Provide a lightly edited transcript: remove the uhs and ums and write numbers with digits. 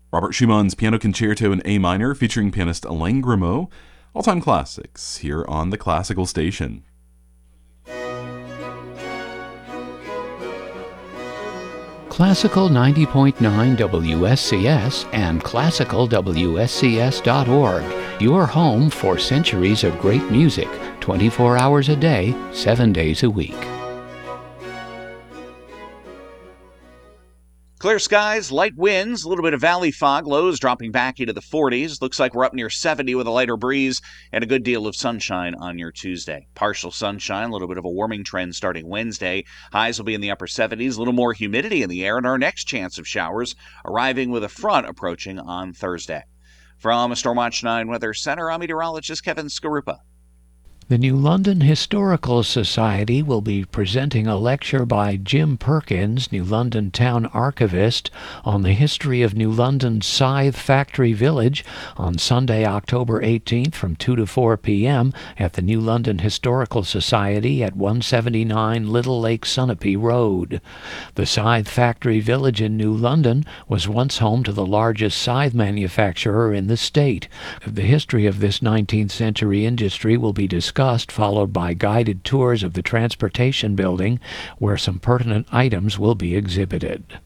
Robert Schumann's Piano Concerto in A minor featuring pianist Alain Grimaud. All-time classics here on the Classical Station. Classical 90.9 WSCS and classicalwscs.org. Your home for centuries of great music, 24 hours a day, 7 days a week. Clear skies, light winds, a little bit of valley fog, lows dropping back into the 40s. Looks like we're up near 70 with a lighter breeze and a good deal of sunshine on your Tuesday. Partial sunshine, a little bit of a warming trend starting Wednesday. Highs will be in the upper 70s, a little more humidity in the air, and our next chance of showers arriving with a front approaching on Thursday. From Stormwatch 9 Weather Center, I'm meteorologist Kevin Skarupa. The New London Historical Society will be presenting a lecture by Jim Perkins, New London Town Archivist, on the history of New London's Scythe Factory Village on Sunday, October 18th from 2 to 4 p.m. at the New London Historical Society at 179 Little Lake Sunapee Road. The Scythe Factory Village in New London was once home to the largest scythe manufacturer in the state. The history of this 19th century industry will be discussed, followed by guided tours of the Transportation Building, where some pertinent items will be exhibited.